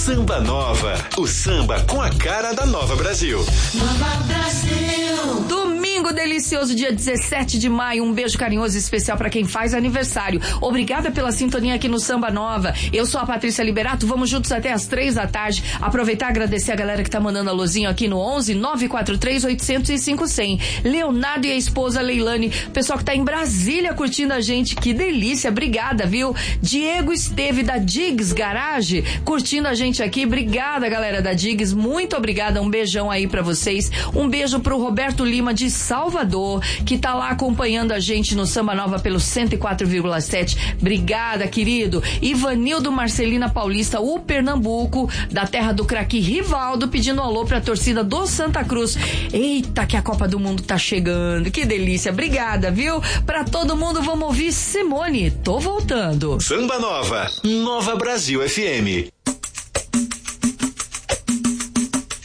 Samba Nova, o samba com a cara da Nova Brasil. Nova Brasil. Domingo delicioso, dia 17 de maio. Um beijo carinhoso e especial pra quem faz aniversário. Obrigada pela sintonia aqui no Samba Nova. Eu sou a Patrícia Liberato. Vamos juntos até as 3 da tarde. Aproveitar e agradecer a galera que tá mandando alôzinho aqui no 11 943 805 100. Leonardo e a esposa Leilane. Pessoal que tá em Brasília curtindo a gente. Que delícia. Obrigada, viu? Diego Esteve da Diggs Garage curtindo a gente aqui. Obrigada, galera da Diggs. Muito obrigada. Um beijão aí pra vocês. Um beijo pro Roberto Lima de Salvador, que tá lá acompanhando a gente no Samba Nova pelo 104,7. Obrigada, querido. Ivanildo Marcelina Paulista, o Pernambuco, da terra do craque Rivaldo, pedindo um alô pra torcida do Santa Cruz. Eita, que a Copa do Mundo tá chegando. Que delícia. Obrigada, viu? Pra todo mundo, vamos ouvir Simone. Tô voltando. Samba Nova, Nova Brasil FM.